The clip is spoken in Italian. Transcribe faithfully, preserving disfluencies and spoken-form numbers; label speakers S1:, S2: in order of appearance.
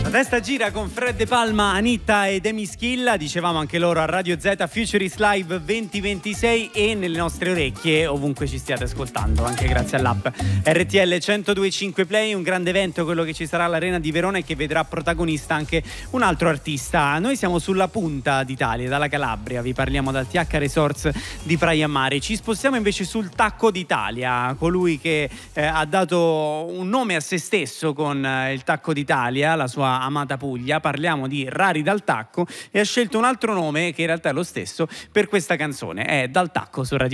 S1: Testa gira con Fred De Palma, Anitta ed Emi Schilla, dicevamo anche loro a Radio Z Futurist Live venti ventisei e nelle nostre orecchie ovunque ci stiate ascoltando, anche grazie all'app R T L centodue e cinque Play. Un grande evento quello che ci sarà all'Arena di Verona e che vedrà protagonista anche un altro artista. Noi siamo sulla punta d'Italia, dalla Calabria, vi parliamo dal T H Resorts di Praia Mare. Ci spostiamo invece sul Tacco d'Italia, colui che eh, ha dato un nome a se stesso con eh, il Tacco d'Italia, la sua amata Puglia. Parliamo di Rari Dal Tacco e ha scelto un altro nome che in realtà è lo stesso per questa canzone, è Dal Tacco su Radio